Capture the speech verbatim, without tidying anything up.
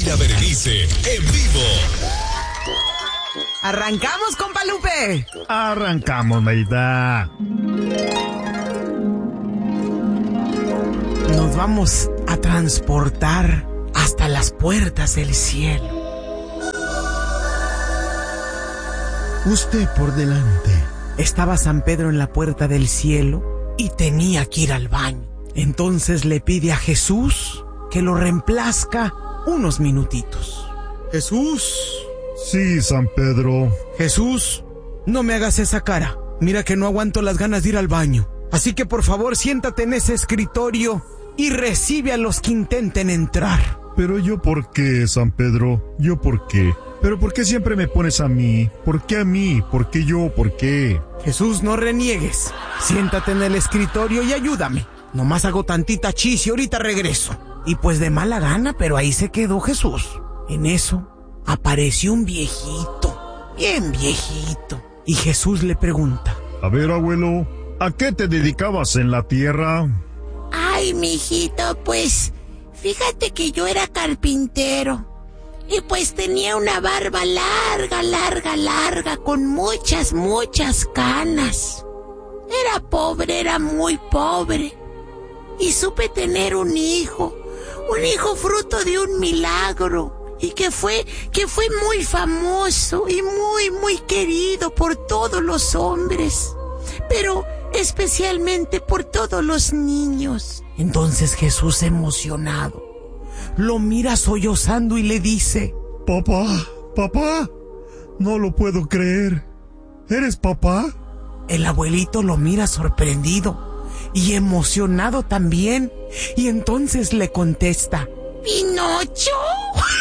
y la Berenice en vivo. ¡Arrancamos, compa Lupe! Arrancamos, Meida. Nos vamos a transportar hasta las puertas del cielo. Usted por delante. Estaba San Pedro en la puerta del cielo y tenía que ir al baño. Entonces le pide a Jesús que lo reemplazca unos minutitos. Jesús. Sí, San Pedro. Jesús, no me hagas esa cara. Mira que no aguanto las ganas de ir al baño. Así que por favor siéntate en ese escritorio y recibe a los que intenten entrar. Pero yo por qué, San Pedro, yo por qué. Pero ¿por qué siempre me pones a mí? ¿Por qué a mí? ¿Por qué yo? ¿Por qué? Jesús, no reniegues. Siéntate en el escritorio y ayúdame. Nomás hago tantita chis y ahorita regreso. Y pues de mala gana, pero ahí se quedó Jesús. En eso apareció un viejito, bien viejito. Y Jesús le pregunta: A ver, abuelo, ¿a qué te dedicabas en la tierra? Ay, mijito, pues, fíjate que yo era carpintero. Y pues tenía una barba larga, larga, larga, con muchas, muchas canas. Era pobre, era muy pobre. Y supe tener un hijo, un hijo fruto de un milagro. Y que fue, que fue muy famoso y muy, muy querido por todos los hombres. Pero especialmente por todos los niños. Entonces Jesús, emocionado, lo mira sollozando y le dice: Papá, papá, no lo puedo creer. ¿Eres papá? El abuelito lo mira sorprendido y emocionado también. Y entonces le contesta: ¿Pinocho?